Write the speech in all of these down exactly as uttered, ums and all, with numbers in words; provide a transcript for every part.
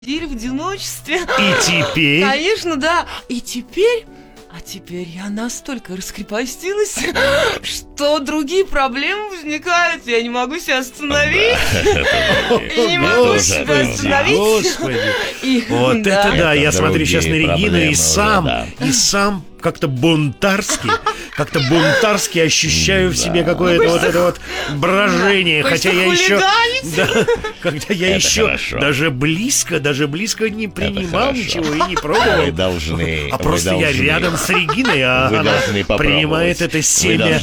Или в одиночестве. И теперь? Конечно, да. И теперь... А теперь я настолько раскрепостилась, что другие проблемы возникают. Я не могу себя остановить. Я не могу себя остановить. Господи. Вот это да, я смотрю сейчас на Регину и сам, и сам как-то бунтарски, как-то бунтарски ощущаю в себе какое-то вот это вот брожение, хотя я еще, да, когда я еще даже близко, даже близко не принимал ничего и не пробовал. Вы должны, а просто я рядом с Региной, а она принимает это семя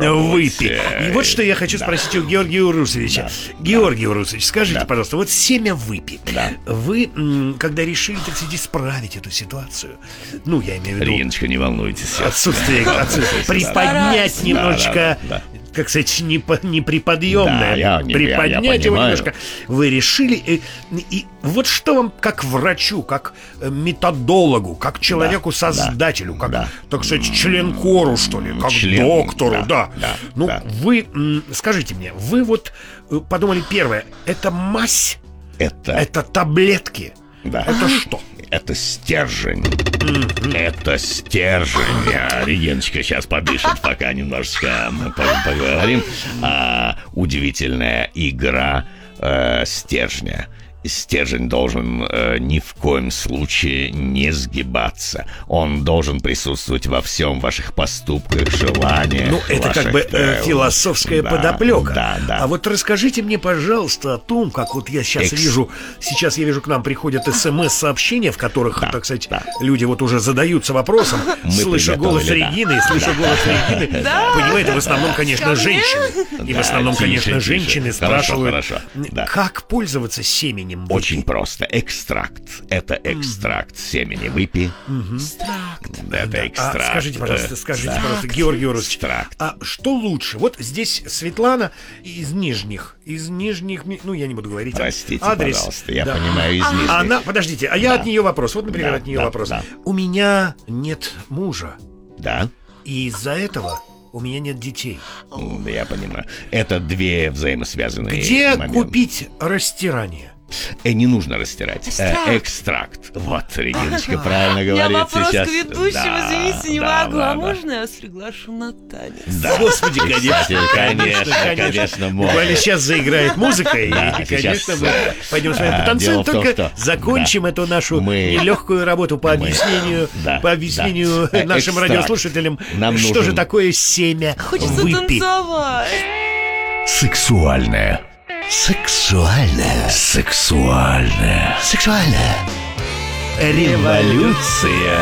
выпи. И вот что я хочу спросить у Георгия Урусовича. Георгий Урусович, скажите, пожалуйста, вот семя выпи. Вы, когда решили, так сказать, исправить эту ситуацию, ну, я имею в виду... Региночка, не волнуйтесь. Отсутствие, отсутствие приподнять немножечко, да, да, да. как сказать, неприподъемное, да, я, приподнять я, я его немножко. Вы решили, и, и вот что вам, как врачу, как методологу, как человеку-создателю, да, как, да. так сказать, членкору, что ли, как Член, доктору, да, да. да ну, да. вы, скажите мне, вы вот подумали первое, это мазь, это, это таблетки, да. это что? Это стержень. Mm-hmm. Это стержень. Региночка сейчас подышит, пока немножечко поговорим. А, удивительная игра э, стержня. Стержень должен э, ни в коем случае не сгибаться. Он должен присутствовать во всем ваших поступках, желаниях. Ну, это как бы э, философская да, подоплека. Да, да. А вот расскажите мне, пожалуйста, о том, как вот я сейчас Экс... вижу, сейчас я вижу, к нам приходят смс-сообщения, в которых, да, так сказать, да. люди вот уже задаются вопросом, слыша голос да. Регины, слыша да. голос Регины, да. понимаете, в основном, конечно, женщины. И в основном, конечно, женщины спрашивают, как пользоваться семенем. Очень просто. Экстракт. Это экстракт mm. семени выпи. Mm-hmm. Экстракт. Это экстракт. А, скажите, пожалуйста, скажите, да. пожалуйста, Георгий Юрьевич, а что лучше? Вот здесь Светлана из Нижних, из Нижних, ну я не буду говорить. Простите, адрес. пожалуйста, я да. понимаю из Нижних. Она, подождите, а я да. от нее вопрос. Вот, например, да, от нее да, вопрос. Да. У меня нет мужа. Да. И из-за этого у меня нет детей. Я понимаю. Это две взаимосвязанные Где моменты. Купить растирание? Э, не нужно растирать. Экстракт. Э, экстракт. Вот, Региночка правильно говорит. У меня вопрос сейчас. к ведущему, да, извините, не да, могу. да, а да. можно я вас приглашу на танец? Да. Господи, конечно. Конечно, конечно, можно. Буквально сейчас заиграет музыка, и, конечно, мы пойдем с вами потанцуем, только закончим эту нашу нелегкую работу по объяснению, по объяснению нашим радиослушателям, что же такое семя выпи. Хочется танцевать. Сексуальное. Сексуальная, сексуальная, сексуальная революция.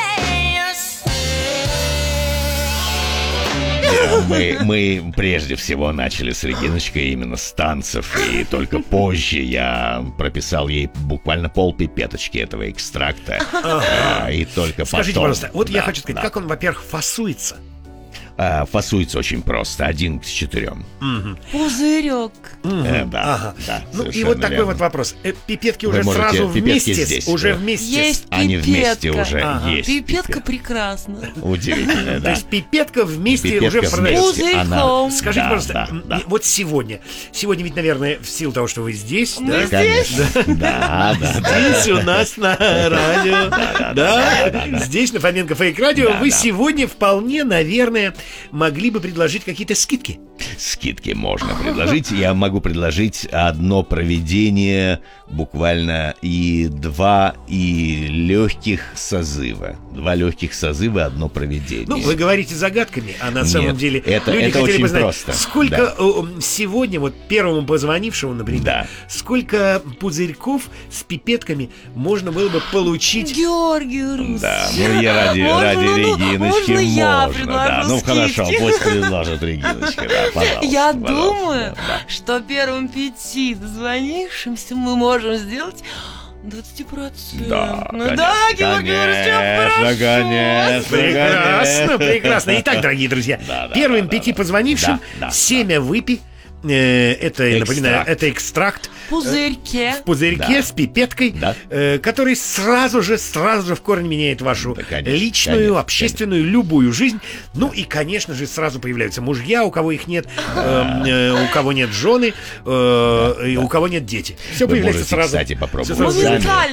Мы, мы прежде всего начали с Региночкой именно с танцев, и только позже я прописал ей буквально полпипеточки этого экстракта. Ага. И только Скажите, потом... пожалуйста, вот да, я хочу сказать, да. как он, во-первых, фасуется? А, фасуется очень просто, один к четырем. Угу. Пузырек. Угу. Э, да, ага. да, ну и вот такой верно. вот вопрос. Э, пипетки Вы уже сразу вместе, здесь, уже да. вместе. Есть пипетка. Они вместе уже ага. есть. Пипетка пипетка. прекрасна. Удивительно, да. То есть пипетка вместе Пипетка уже продается. Пузырьком. Она... Скажите, да, пожалуйста, да, да. вот сегодня, сегодня ведь, наверное, в силу того, что вы здесь, Мы да? здесь? Да, да, Здесь у нас на радио, да, здесь на Фоменко Фейк Радио вы сегодня вполне, наверное, могли бы предложить какие-то скидки. Скидки можно предложить. Я могу предложить одно проведение буквально и два и легких созыва. Два легких созыва, одно проведение. Ну, вы говорите загадками, а на Нет, самом деле это, люди это хотели очень бы знать, просто. сколько Да. сегодня вот первому позвонившему, например, Да. сколько пузырьков с пипетками можно было бы получить. Георгий Рус. Да, ну я ради, Можно, ради ну, Региночки можно я можно. предложу Да. Ну скидки? хорошо, пусть предложит Региночка. Да, пожалуйста, Я пожалуйста, думаю, да, да. что первым пяти дозвонившимся мы можем сделать двадцать процентов. Да, ну конечно, да, Георгий Юрьевич, я прошу. конечно, Прекрасно, прекрасно. Итак, дорогие друзья, Да, да, первым да, пяти да, позвонившим да, да, семя выпи э, это, Экстракт. напоминаю, это экстракт В пузырьке. в пузырьке Да. с пипеткой, Да. э, который сразу же, сразу же в корне меняет вашу Да, конечно, личную, конечно, общественную, любую жизнь. Ну и, конечно же, сразу появляются мужья, у кого их нет, э, э, у кого нет жены, э, и у кого нет дети. Все Вы появляется можете, сразу. кстати, попробовать Всё сразу. сами. Моментально.